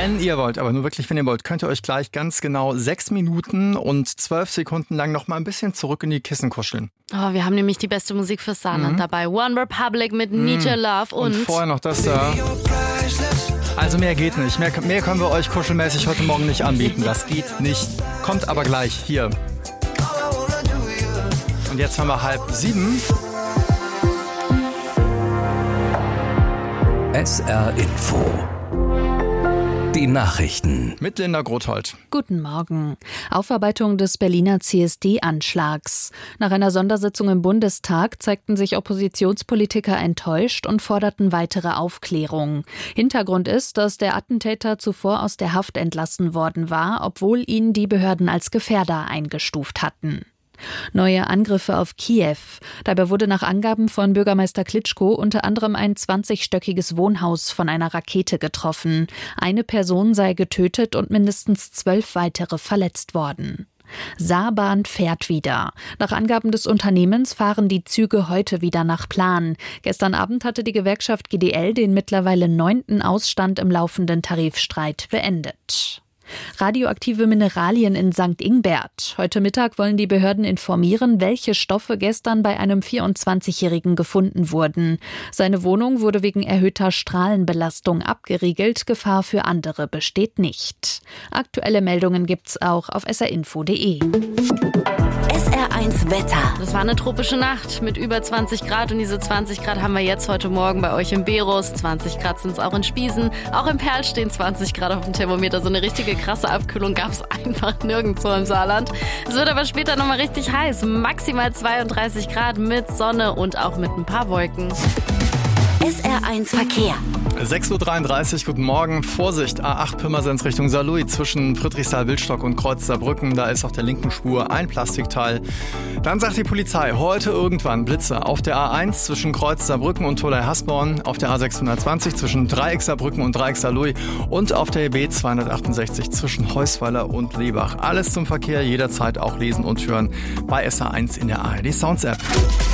Wenn ihr wollt, aber nur wirklich, wenn ihr wollt, könnt ihr euch gleich ganz genau 6 Minuten und 12 Sekunden lang noch mal ein bisschen zurück in die Kissen kuscheln. Oh, wir haben nämlich die beste Musik fürs Saarland dabei. One Republic mit Need Your Love und vorher noch das da. Also mehr geht nicht. Mehr können wir euch kuschelmäßig heute Morgen nicht anbieten. Das geht nicht. Kommt aber gleich hier. Und jetzt haben wir 6:30. SR Info. Die Nachrichten. Mit Linda Grothold. Guten Morgen. Aufarbeitung des Berliner CSD-Anschlags. Nach einer Sondersitzung im Bundestag zeigten sich Oppositionspolitiker enttäuscht und forderten weitere Aufklärung. Hintergrund ist, dass der Attentäter zuvor aus der Haft entlassen worden war, obwohl ihn die Behörden als Gefährder eingestuft hatten. Neue Angriffe auf Kiew. Dabei wurde nach Angaben von Bürgermeister Klitschko unter anderem ein 20-stöckiges Wohnhaus von einer Rakete getroffen. Eine Person sei getötet und mindestens 12 weitere verletzt worden. Saarbahn fährt wieder. Nach Angaben des Unternehmens fahren die Züge heute wieder nach Plan. Gestern Abend hatte die Gewerkschaft GDL den mittlerweile 9. Ausstand im laufenden Tarifstreit beendet. Radioaktive Mineralien in St. Ingbert. Heute Mittag wollen die Behörden informieren, welche Stoffe gestern bei einem 24-Jährigen gefunden wurden. Seine Wohnung wurde wegen erhöhter Strahlenbelastung abgeriegelt. Gefahr für andere besteht nicht. Aktuelle Meldungen gibt's auch auf srinfo.de. SR1 Wetter. das war eine tropische Nacht mit über 20 Grad und diese 20 Grad haben wir jetzt heute Morgen bei euch im Berus. 20 Grad sind es auch in Spiesen. Auch im Perl stehen 20 Grad auf dem Thermometer. So eine richtige krasse Abkühlung gab es einfach nirgendwo im Saarland. Es wird aber später nochmal richtig heiß. Maximal 32 Grad mit Sonne und auch mit ein paar Wolken. SR1 Verkehr. 6:33 Uhr, guten Morgen. Vorsicht, A8 Pirmasens Richtung Saarlouis zwischen Friedrichsthal-Wildstock und Kreuz Saarbrücken. Da ist auf der linken Spur ein Plastikteil. Dann sagt die Polizei, heute irgendwann Blitze auf der A1 zwischen Kreuz Saarbrücken und Tholey-Hasborn, auf der A620 zwischen Dreieck Saarbrücken und Dreieck Saarlouis und auf der B 268 zwischen Heusweiler und Lebach. Alles zum Verkehr, jederzeit auch lesen und hören bei SR1 in der ARD Sounds App.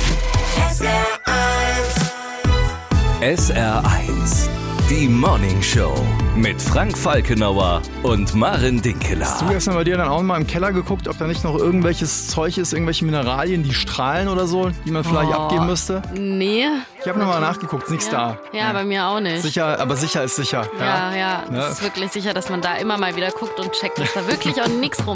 SR1, die Morning Show mit Frank Falkenauer und Maren Dinkeler. Hast du gestern bei dir dann auch mal im Keller geguckt, ob da nicht noch irgendwelches Zeug ist, irgendwelche Mineralien, die strahlen oder so, die man vielleicht abgeben müsste? Nee. Ich habe nochmal nachgeguckt, ist nichts da. Ja, bei mir auch nicht. Sicher, aber sicher ist sicher. Ja, das ist wirklich sicher, dass man da immer mal wieder guckt und checkt, dass da wirklich auch nichts rum